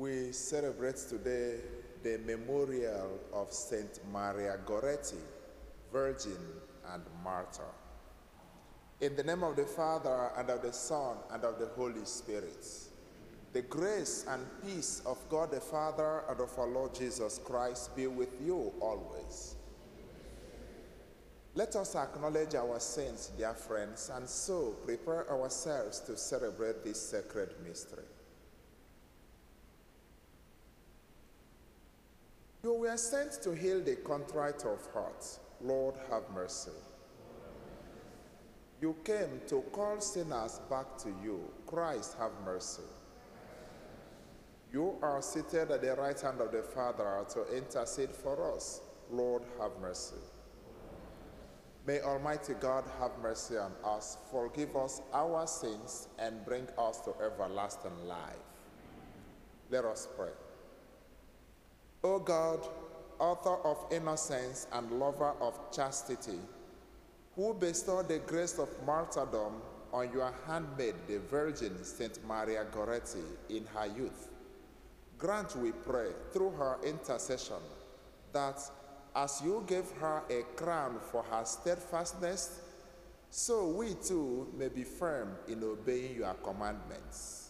We celebrate today the memorial of Saint Maria Goretti, Virgin and Martyr. In the name of the Father, and of the Son, and of the Holy Spirit, the grace and peace of God the Father and of our Lord Jesus Christ be with you always. Let us acknowledge our sins, dear friends, and so prepare ourselves to celebrate this sacred mystery. You were sent to heal the contrite of heart. Lord, have mercy. You came to call sinners back to you. Christ, have mercy. You are seated at the right hand of the Father to intercede for us. Lord, have mercy. May Almighty God have mercy on us, forgive us our sins, and bring us to everlasting life. Let us pray. O God, author of innocence and lover of chastity, who bestowed the grace of martyrdom on your handmaid, the Virgin Saint Maria Goretti, in her youth, grant, we pray, through her intercession, that as you gave her a crown for her steadfastness, so we too may be firm in obeying your commandments.